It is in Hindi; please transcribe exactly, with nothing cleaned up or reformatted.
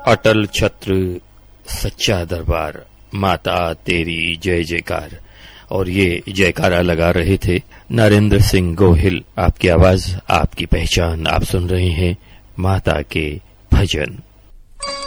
अटल छत्र सच्चा दरबार, माता तेरी जय जयकार। और ये जयकारा लगा रहे थे नरेंद्र सिंह गोहिल। आपकी आवाज, आपकी पहचान, आप सुन रहे हैं माता के भजन।